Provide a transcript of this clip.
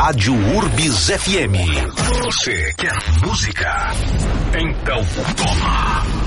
Rádio Urbis FM. Você quer música? Então toma!